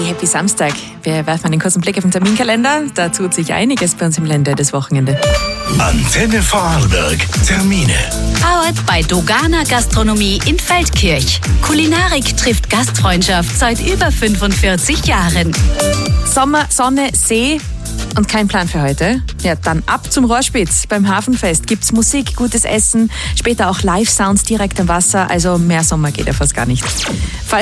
Happy Samstag. Wir werfen einen kurzen Blick auf den Terminkalender. Da tut sich einiges bei uns im Länder das Wochenende. Antenne Vorarlberg. Termine. Powered bei Dogana Gastronomie in Feldkirch. Kulinarik trifft Gastfreundschaft seit über 45 Jahren. Sommer, Sonne, See und kein Plan für heute? Ja, dann ab zum Rohrspitz. Beim Hafenfest gibt's Musik, gutes Essen, später auch Live-Sounds direkt am Wasser. Also mehr Sommer geht ja fast gar nicht.